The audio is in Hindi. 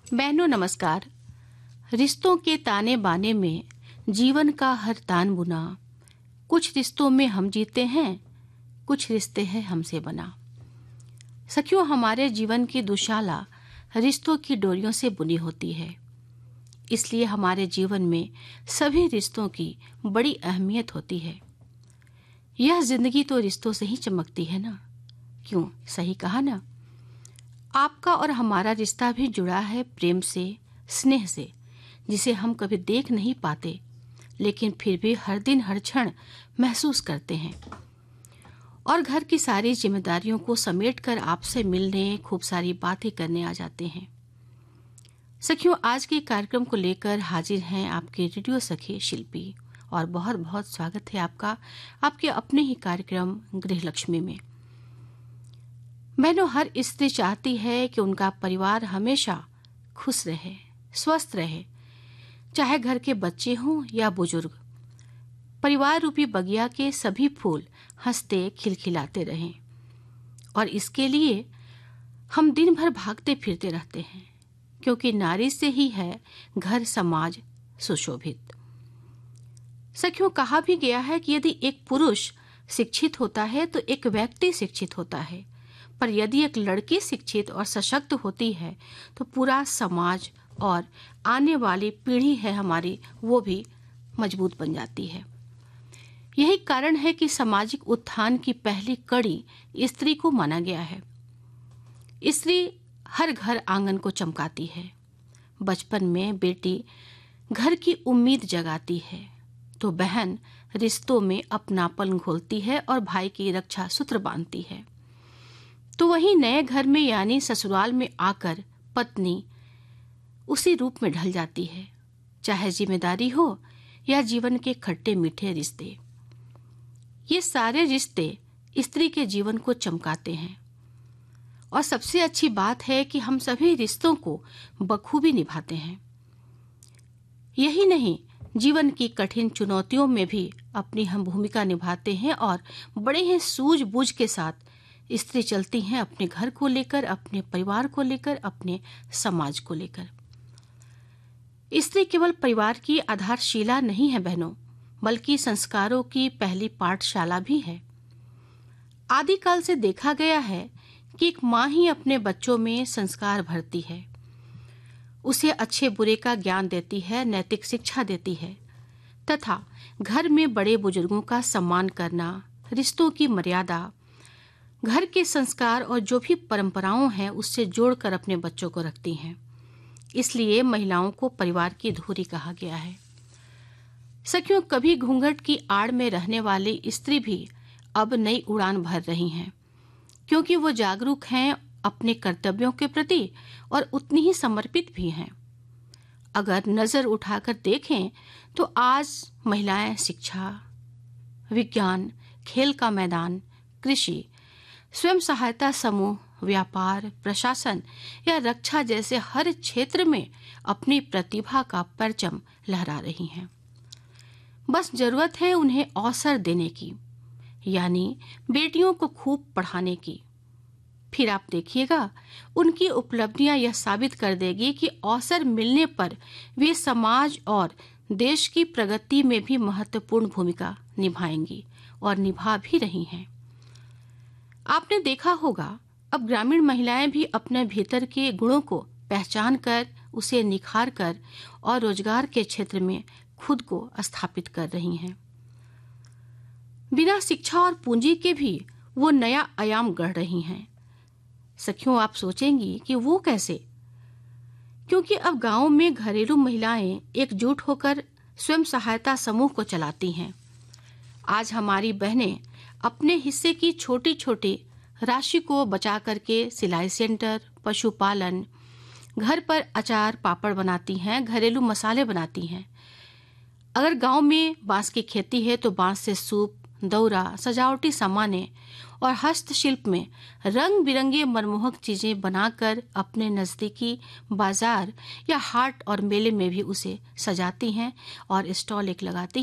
बहनों नमस्कार। रिश्तों के ताने बाने में जीवन का हर तान बुना। कुछ रिश्तों में हम जीते हैं, कुछ रिश्ते हैं हमसे बना। सखियों, हमारे जीवन की दुशाला रिश्तों की डोरियों से बुनी होती है। इसलिए हमारे जीवन में सभी रिश्तों की बड़ी अहमियत होती है। यह जिंदगी तो रिश्तों से ही चमकती है ना। क्यों, सही कहा ना। आपका और हमारा रिश्ता भी जुड़ा है प्रेम से, स्नेह से, जिसे हम कभी देख नहीं पाते, लेकिन फिर भी हर दिन हर क्षण महसूस करते हैं। और घर की सारी जिम्मेदारियों को समेटकर आपसे मिलने, खूब सारी बातें करने आ जाते हैं। सखियों, आज के कार्यक्रम को लेकर हाजिर हैं आपके रेडियो सखी शिल्पी, और बहुत बहुत स्वागत है आपका आपके अपने ही कार्यक्रम गृहलक्ष्मी में। बहनों, हर स्त्री चाहती है कि उनका परिवार हमेशा खुश रहे, स्वस्थ रहे, चाहे घर के बच्चे हों या बुजुर्ग। परिवार रूपी बगिया के सभी फूल हंसते खिलखिलाते रहें। और इसके लिए हम दिन भर भागते फिरते रहते हैं, क्योंकि नारी से ही है घर समाज सुशोभित। सखियों, कहा भी गया है कि यदि एक पुरुष शिक्षित होता है तो एक व्यक्ति शिक्षित होता है, पर यदि एक लड़की शिक्षित और सशक्त होती है तो पूरा समाज और आने वाली पीढ़ी है हमारी, वो भी मजबूत बन जाती है। यही कारण है कि सामाजिक उत्थान की पहली कड़ी स्त्री को माना गया है। स्त्री हर घर आंगन को चमकाती है। बचपन में बेटी घर की उम्मीद जगाती है, तो बहन रिश्तों में अपनापन घोलती है और भाई की रक्षा सूत्र बांधती है। तो वहीं नए घर में यानी ससुराल में आकर पत्नी उसी रूप में ढल जाती है, चाहे जिम्मेदारी हो या जीवन के खट्टे मीठे रिश्ते। ये सारे रिश्ते स्त्री के जीवन को चमकाते हैं। और सबसे अच्छी बात है कि हम सभी रिश्तों को बखूबी निभाते हैं। यही नहीं, जीवन की कठिन चुनौतियों में भी अपनी हम भूमिका निभाते हैं और बड़े ही सूझबूझ के साथ स्त्री चलती हैं अपने घर को लेकर, अपने परिवार को लेकर, अपने समाज को लेकर। स्त्री केवल परिवार की आधारशिला नहीं है बहनों, बल्कि संस्कारों की पहली पाठशाला भी है। आदिकाल से देखा गया है कि एक माँ ही अपने बच्चों में संस्कार भरती है, उसे अच्छे बुरे का ज्ञान देती है, नैतिक शिक्षा देती है, तथा घर में बड़े बुजुर्गों का सम्मान करना, रिश्तों की मर्यादा, घर के संस्कार और जो भी परंपराओं हैं उससे जोड़कर अपने बच्चों को रखती हैं। इसलिए महिलाओं को परिवार की धुरी कहा गया है। सखियों, कभी घूंघट की आड़ में रहने वाली स्त्री भी अब नई उड़ान भर रही हैं, क्योंकि वो जागरूक हैं अपने कर्तव्यों के प्रति और उतनी ही समर्पित भी हैं। अगर नजर उठाकर देखें तो आज महिलाएं शिक्षा, विज्ञान, खेल का मैदान, कृषि, स्वयं सहायता समूह, व्यापार, प्रशासन या रक्षा जैसे हर क्षेत्र में अपनी प्रतिभा का परचम लहरा रही हैं। बस जरूरत है उन्हें अवसर देने की, यानी बेटियों को खूब पढ़ाने की। फिर आप देखिएगा, उनकी उपलब्धियां यह साबित कर देगी कि अवसर मिलने पर वे समाज और देश की प्रगति में भी महत्वपूर्ण भूमिका निभाएंगी और निभा भी रही हैं। आपने देखा होगा, अब ग्रामीण महिलाएं भी अपने भीतर के गुणों को पहचान कर, उसे निखार कर और रोजगार के क्षेत्र में खुद को स्थापित कर रही हैं। बिना शिक्षा और पूंजी के भी वो नया आयाम गढ़ रही हैं। सखियों, आप सोचेंगी कि वो कैसे? क्योंकि अब गांवों में घरेलू महिलाएं एकजुट होकर स्वयं सहायता समूह को चलाती हैं। आज हमारी बहनें अपने हिस्से की छोटी छोटी राशि को बचा करके सिलाई सेंटर, पशुपालन, घर पर अचार पापड़ बनाती हैं, घरेलू मसाले बनाती हैं। अगर गांव में बांस की खेती है तो बांस से सूप, दौरा, सजावटी सामानें और हस्तशिल्प में रंग बिरंगे मनमोहक चीजें बनाकर अपने नजदीकी बाजार या हाट और मेले में भी उसे सजाती हैं और स्टॉल एक लगाती